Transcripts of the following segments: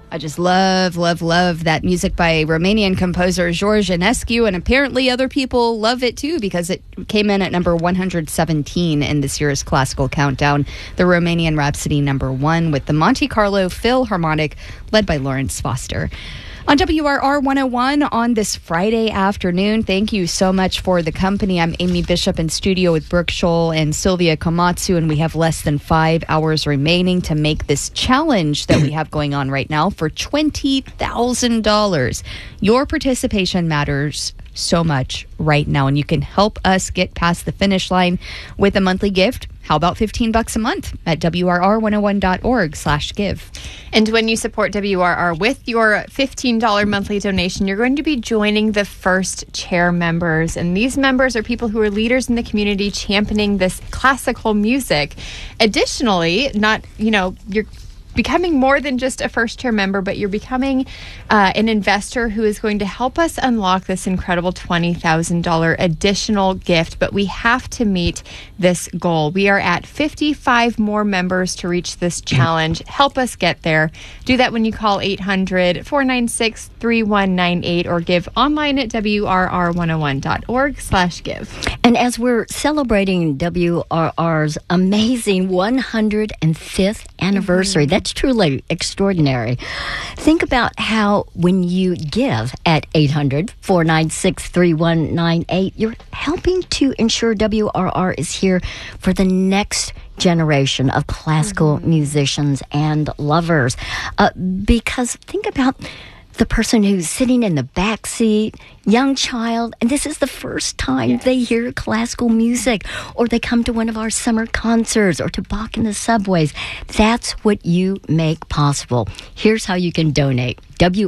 I just love that music by Romanian composer George Enescu, and apparently other people love it too because it came in at number 117 in this year's classical countdown. The Romanian Rhapsody #1 with the Monte Carlo Philharmonic led by Lawrence Foster. On WRR 101 on this Friday afternoon, thank you so much for the company. I'm Amy Bishop in studio with Brooke Scholl and Sylvia Komatsu, and we have less than 5 hours remaining to make this challenge that we have going on right now for $20,000. Your participation matters so much right now, and you can help us get past the finish line with a monthly gift. How about $15 a month at WRR101.org/give? And when you support WRR with your $15 monthly donation, you're going to be joining the First Chair members. And these members are people who are leaders in the community championing this classical music. Additionally, you're becoming more than just a First Chair member, but you're becoming an investor who is going to help us unlock this incredible $20,000 additional gift. But we have to meet this goal. We are at 55 more members to reach this challenge. Help us get there. Do that when you call 800-496-3198 or give online at WRR101.org/give. And as we're celebrating WRR's amazing 105th anniversary, that's truly extraordinary. Think about how when you give at 800-496-3198, you're helping to ensure WRR is here for the next generation of classical musicians and lovers. Because think about the person who's sitting in the back seat, young child, and this is the first time they hear classical music, or they come to one of our summer concerts or to Bach in the subways. That's what you make possible. Here's how you can donate.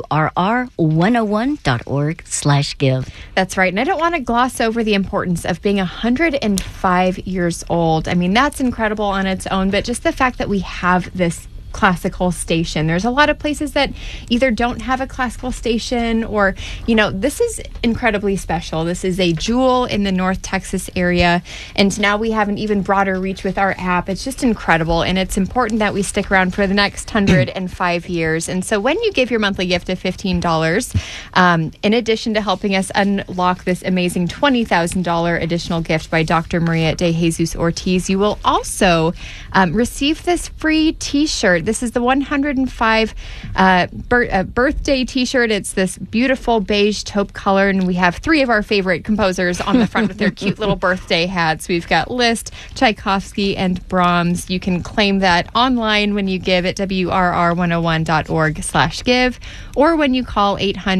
WRR101.org/give. That's right. And I don't want to gloss over the importance of being 105 years old. I mean, that's incredible on its own, but just the fact that we have this classical station. There's a lot of places that either don't have a classical station or, this is incredibly special. This is a jewel in the North Texas area. And now we have an even broader reach with our app. It's just incredible. And it's important that we stick around for the next 105 years. And so when you give your monthly gift of $15, in addition to helping us unlock this amazing $20,000 additional gift by Dr. Maria de Jesus Ortiz, you will also receive this free t-shirt. This is the 105 birthday t-shirt. It's this beautiful beige taupe color, and we have 3 of our favorite composers on the front with their cute little birthday hats. We've got Liszt, Tchaikovsky, and Brahms. You can claim that online when you give at WRR101.org/give or when you call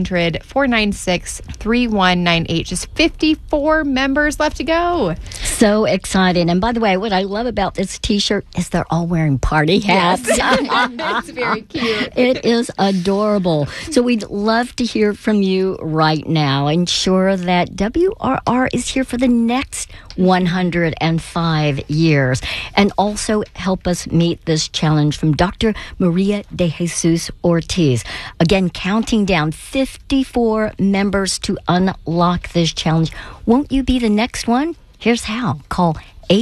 800-496-3198. Just 54 members left to go. So exciting. And by the way, what I love about this t-shirt is they're all wearing party hats. Yes. It's very cute. It is adorable. So we'd love to hear from you right now. Ensure that WRR is here for the next 105 years. And also help us meet this challenge from Dr. Maria de Jesus Ortiz. Again, counting down 54 members to unlock this challenge. Won't you be the next one? Here's how. Call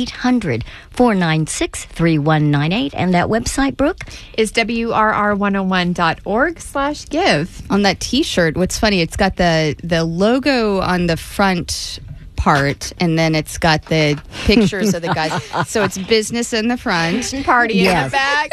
800-496-3198. And that website, Brooke? Is WRR101.org/give. On that t-shirt, what's funny, it's got the logo on the front part, and then it's got the pictures of the guys. So it's business in the front, party in the back.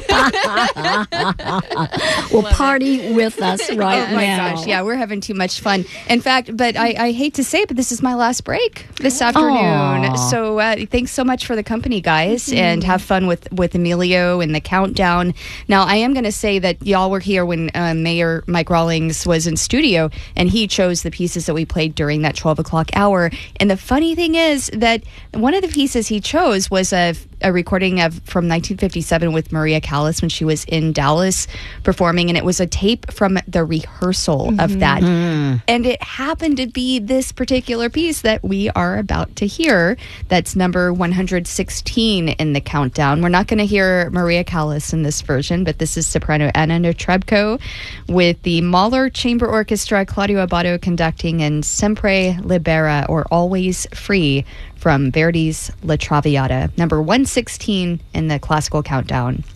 Well, party with us right now. Oh my gosh, yeah, we're having too much fun. In fact, but I hate to say it, but this is my last break this afternoon. Aww. So thanks so much for the company, guys, and have fun with Emilio and the countdown. Now, I am going to say that y'all were here when Mayor Mike Rawlings was in studio, and he chose the pieces that we played during that 12 o'clock hour. And the funny thing is that one of the pieces he chose was a recording from 1957 with Maria Callas when she was in Dallas performing, and it was a tape from the rehearsal of that. And it happened to be this particular piece that we are about to hear. That's number 116 in the countdown. We're not going to hear Maria Callas in this version, but this is soprano Anna Netrebko with the Mahler Chamber Orchestra, Claudio Abbado conducting, and Sempre Libera, or Always Free, from Verdi's La Traviata, number 116 in the classical countdown.